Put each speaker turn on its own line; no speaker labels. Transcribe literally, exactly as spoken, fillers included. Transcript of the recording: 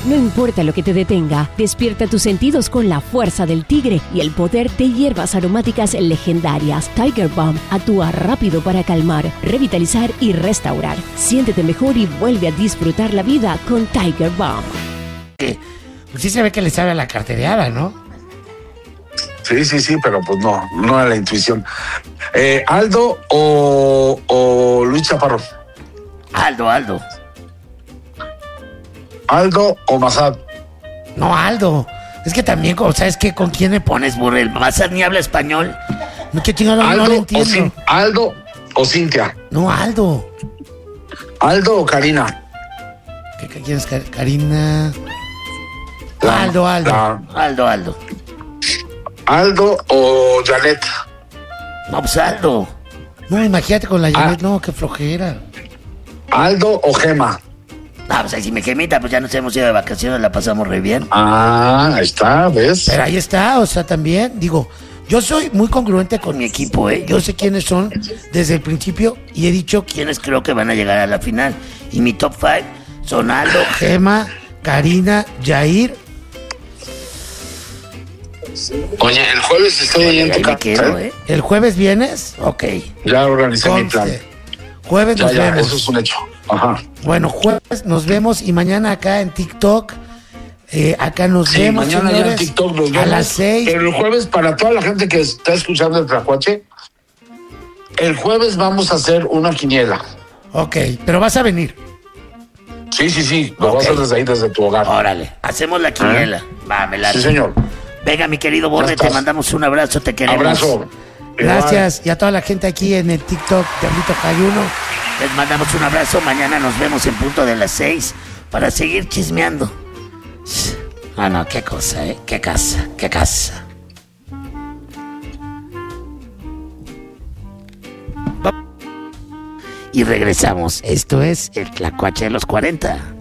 No importa lo que te detenga, despierta tus sentidos con la fuerza del tigre y el poder de hierbas aromáticas legendarias. Tiger Balm actúa rápido para calmar, revitalizar y restaurar. Siéntete mejor y vuelve a disfrutar la vida con Tiger Balm.
Pues sí se ve que le sabe a la cartereada, ¿no?
Sí, sí, sí, pero pues no, no a la intuición. Eh, ¿Aldo o, o Luis Chaparro?
Aldo, Aldo.
¿Aldo o Massad?
No, Aldo. Es que también, ¿sabes qué? ¿Con quién me pones,
Pones burro, el Mazar ni habla español.
No, ¿qué chingado? No, no
¿Aldo,
lo
o
entiendo.
Cin- ¿Aldo o Cintia?
No, Aldo.
¿Aldo o Karina?
¿Qué, qué quieres, Kar- Karina?
La-
Aldo, Aldo.
la-
Aldo, Aldo.
¿Aldo o Janet?
No, pues Aldo.
No, imagínate con la
Ah.
Janet. No, qué flojera.
¿Aldo o Gema?
Ah, pues ahí si me gemita, pues ya nos hemos ido de vacaciones, la pasamos re bien.
Ah, ahí está, ¿ves?
Pero ahí está, o sea, también, digo, yo soy muy congruente con
Con mi equipo, ¿eh?
Yo sé quiénes son desde el principio y he dicho que
¿Quiénes creo que van a llegar a la final? Y mi top five son Aldo,
Gema, Karina, Jair.
Oye, el jueves estoy ahí en
ahí
tu
me
casa,
quedo,
¿eh?
¿eh?
¿El jueves vienes? Ok.
Ya organicé mi plan.
Conste. Jueves
Ya,
nos
ya,
vemos.
eso es un hecho. Ajá.
Bueno, jueves nos vemos y mañana acá en TikTok. Eh, acá nos
Sí,
vemos,
mañana ya en
señores,
TikTok nos
a
vemos.
las seis.
Pero el jueves, para toda la gente que está escuchando el Tlacuache, el jueves vamos a hacer una quiniela.
Ok, pero vas a venir.
Sí, sí, sí. Lo
Ok.
vas a hacer desde ahí, desde tu hogar.
Órale, hacemos la quiniela. Va, me la.
Sí, señor.
Venga, mi querido
Ya
Borre, te
estás.
mandamos un abrazo, te queremos.
Abrazo.
Gracias. Y a toda la gente aquí en el TikTok, Diablito Cayuno.
Les mandamos un abrazo. Mañana nos vemos en punto de las seis para seguir chismeando. Ah, no, qué cosa, ¿eh? Qué casa, qué casa. Y regresamos. Esto es el Tlacuache de los cuarenta.